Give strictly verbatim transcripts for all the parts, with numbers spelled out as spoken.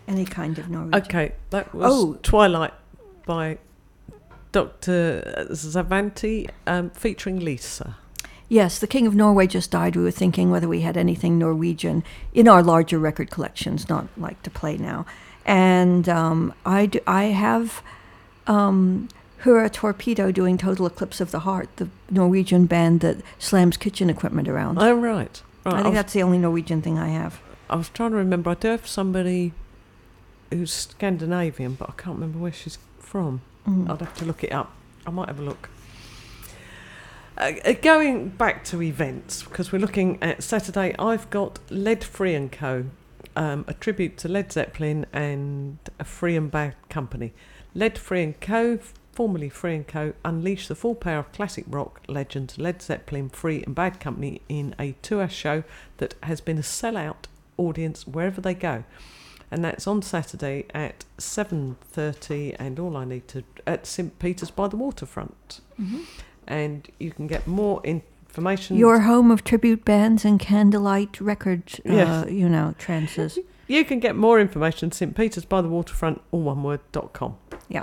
any kind of Norwegian. Okay, that was Oh. Twilight by Doctor Zavanti, um, featuring Lisa. Yes, the King of Norway just died. We were thinking whether we had anything Norwegian in our larger record collections, not like to play now. And um, I, do, I have um, Hura Torpedo doing Total Eclipse of the Heart, the Norwegian band that slams kitchen equipment around. Oh, right. right. I think that's the only Norwegian thing I have. I was trying to remember. I do have somebody who's Scandinavian, but I can't remember where she's from. Mm. I'd have to look it up. I might have a look. Uh, uh, going back to events, because we're looking at Saturday, I've got Led Free and Co., um, a tribute to Led Zeppelin and a Free and Bad Company. Led Free and Co., formerly Free and Co., unleash the full power of classic rock legends Led Zeppelin, Free and Bad Company in a two-hour show that has been a sellout audience wherever they go. And that's on Saturday at seven thirty, and all I need to at Saint Peter's by the waterfront. Mm-hmm. And you can get more information. Your home of tribute bands and candlelight record, uh, Yes. you know, trances. You can get more information at Saint Peter's by the waterfront, all one word, dot com. Yeah.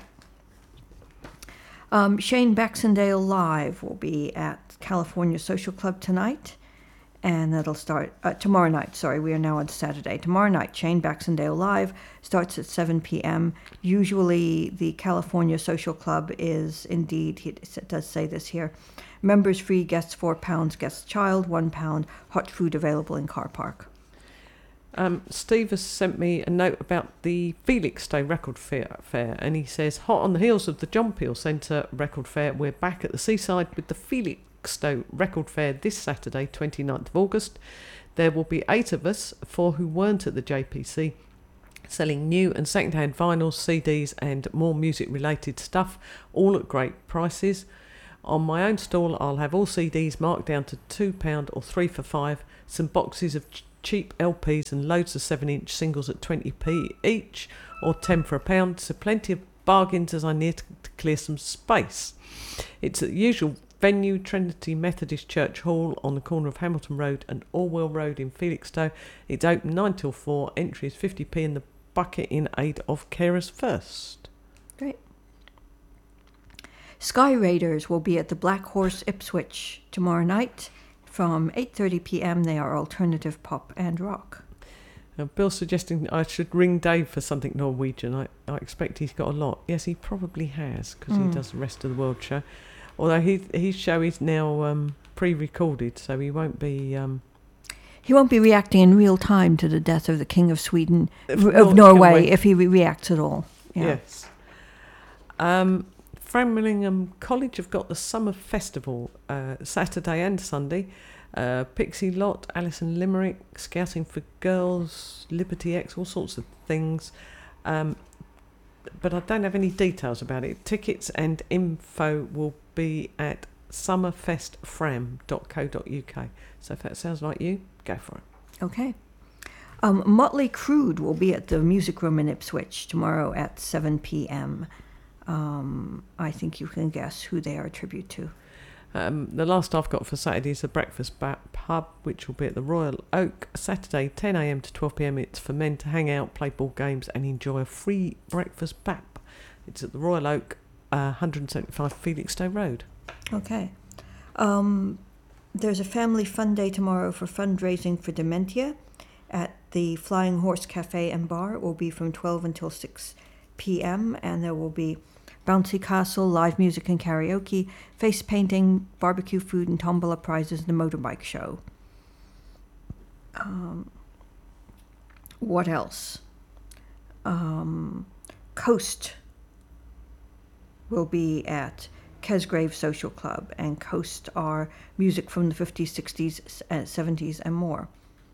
Um, Shane Baxendale Live will be at California Social Club tonight. And that'll start uh, tomorrow night. Sorry, we are now on Saturday. Tomorrow night, Shane Baxendale Live starts at seven p.m. Usually, the California Social Club is indeed, it does say this here, members free, guests four pounds, guests child one pound, hot food available in car park. Um, Steve has sent me a note about the Felixstowe Record Fair, fair, and he says, hot on the heels of the John Peel Centre Record Fair, we're back at the seaside with the Felix Stowe Record Fair this Saturday, twenty-ninth of August. There will be eight of us, four who weren't at the J P C, selling new and second-hand vinyls, C Ds and more music-related stuff, all at great prices. On my own stall, I'll have all C Ds marked down to two pounds or three for five, some boxes of ch- cheap L Ps and loads of seven-inch singles at twenty p each, or ten for a pound, so plenty of bargains as I need to, to clear some space. It's at the usual venue, Trinity Methodist Church Hall on the corner of Hamilton Road and Orwell Road in Felixstowe. It's open nine till four. Entry is fifty p in the bucket in aid of Carers First. Great. Sky Raiders will be at the Black Horse Ipswich tomorrow night from eight thirty p.m. They are alternative pop and rock. Uh, Bill's suggesting I should ring Dave for something Norwegian. I, I expect he's got a lot. Yes, he probably has, because Mm. he does the rest of the world show. Although he, his show is now um, pre-recorded, so he won't be... Um, He won't be reacting in real time to the death of the King of Sweden, If of Nor- Norway, Norway. if he re- reacts at all. Yeah. Yes. Um, Framlingham College have got the Summer Festival uh, Saturday and Sunday. Uh, Pixie Lot, Alison Limerick, Scouting for Girls, Liberty X, all sorts of things. Um, but I don't have any details about it. Tickets and info will be at summerfest fram dot co dot uk. So if that sounds like you, go for it. Okay. Um, Motley Crue will be at the Music Room in Ipswich tomorrow at seven p.m. Um, I think you can guess who they are a tribute to. Um, the last I've got for Saturday is the Breakfast ba- Pub, which will be at the Royal Oak, Saturday ten a.m. to twelve p.m. It's for men to hang out, play board games and enjoy a free breakfast bap. It's at the Royal Oak, uh, one seventy-five Felixstowe Road. Okay. Um, there's a family fun day tomorrow for fundraising for dementia at the Flying Horse Cafe and Bar. It will be from twelve until six p.m. and there will be bouncy castle, live music and karaoke, face painting, barbecue food and tombola prizes, and a motorbike show. Um, what else? Um, Coast will be at Kesgrave Social Club, and Coast are music from the fifties, sixties, uh, seventies, and more.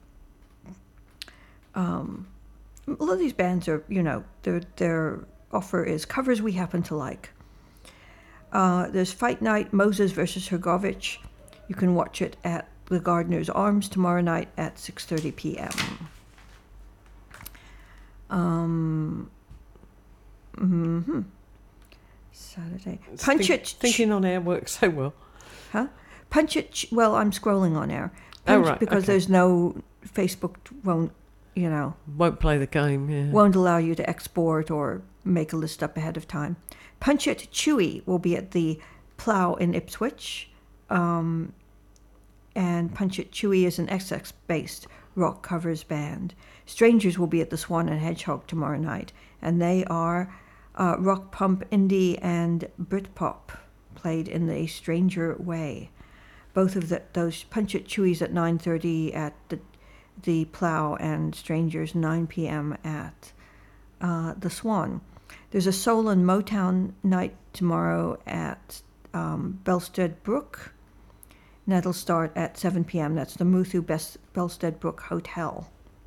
Um, a lot of these bands are, you know, their their offer is covers we happen to like. Uh, there's Fight Night, Moses versus Hergovich. You can watch it at the Gardener's Arms tomorrow night at six thirty p.m. Um, mm-hmm. Saturday. Punch Think, It. thinking on air works so well. Huh? Punch It. Well, I'm scrolling on air. Oh, Punch, right, because okay. there's no Facebook won't you know, Won't play the game, yeah. won't allow you to export or make a list up ahead of time. Punch It Chewy will be at the Plough in Ipswich. Um, and Punch It Chewy is an Essex-based rock covers band. Strangers will be at the Swan and Hedgehog tomorrow night, and they are uh, rock, pump, indie, and Britpop, played in a stranger way. Both of the, those Punch It Chewy's at nine thirty at the the Plough, and Strangers nine p.m. at uh, the Swan. There's a soul and Motown night tomorrow at um, Belstead Brook. And that'll start at seven p.m. That's the Muthu Best Belstead Brook Hotel.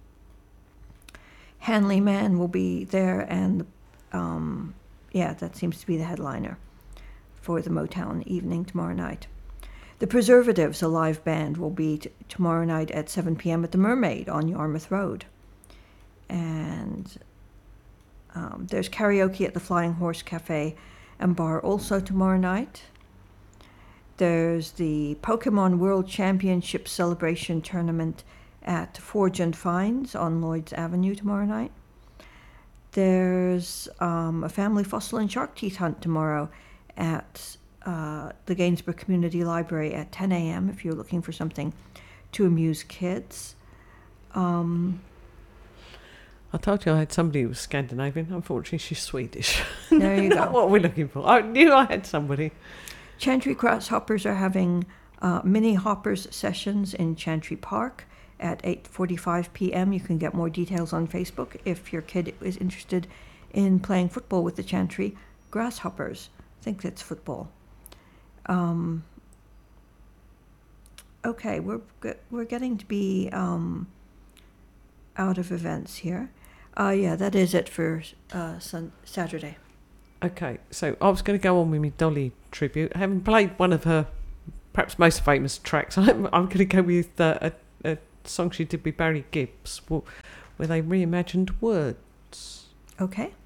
Hanley Man will be there, and um, yeah, that seems to be the headliner for the Motown evening tomorrow night. The Preservatives, a live band, will be t- tomorrow night at seven p.m. at the Mermaid on Yarmouth Road. And um, there's karaoke at the Flying Horse Cafe and Bar also tomorrow night. There's the Pokemon World Championship Celebration Tournament at Forge and Finds on Lloyds Avenue tomorrow night. There's um, a family fossil and shark teeth hunt tomorrow at uh, the Gainsborough Community Library at ten a.m. if you're looking for something to amuse kids. Um, I told you I had somebody who was Scandinavian. Unfortunately, she's Swedish. There you Not go. what we're looking for. I knew I had somebody. Chantry Grasshoppers are having uh, mini hoppers sessions in Chantry Park at eight forty-five p.m. You can get more details on Facebook if your kid is interested in playing football with the Chantry Grasshoppers. I think that's football. Um, okay, we're we're getting to be um, out of events here. Uh, yeah, that is it for uh, sun- Saturday. Okay, so I was going to go on with my Dolly tribute. Having played one of her perhaps most famous tracks, I'm, I'm going to go with uh, a, a song she did with Barry Gibbs, where they reimagined words. Okay.